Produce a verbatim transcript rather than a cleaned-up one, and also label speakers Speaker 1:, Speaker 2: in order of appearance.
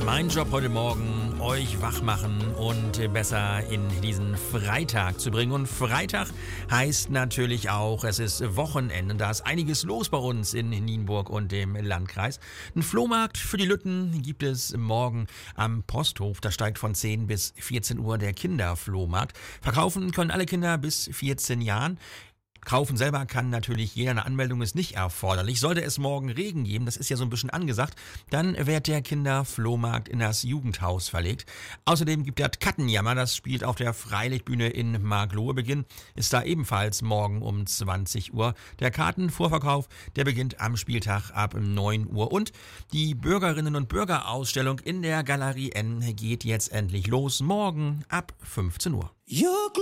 Speaker 1: Mein Job heute Morgen, euch wach machen und besser in diesen Freitag zu bringen. Und Freitag heißt natürlich auch, es ist Wochenende. Da ist einiges los bei uns in Nienburg und dem Landkreis. Ein Flohmarkt für die Lütten gibt es morgen am Posthof. Da steigt von zehn bis vierzehn Uhr der Kinderflohmarkt. Verkaufen können alle Kinder bis vierzehn Jahren. Kaufen selber kann natürlich jeder, eine Anmeldung ist nicht erforderlich. Sollte es morgen Regen geben, das ist ja so ein bisschen angesagt, dann wird der Kinderflohmarkt in das Jugendhaus verlegt. Außerdem gibt es Kattenjammer, das spielt auf der Freilichtbühne in Marklohe. Beginn ist da ebenfalls morgen um zwanzig Uhr. Der Kartenvorverkauf, der beginnt am Spieltag ab neun Uhr. Und die Bürgerinnen- und Bürgerausstellung in der Galerie N geht jetzt endlich los, morgen ab fünfzehn Uhr.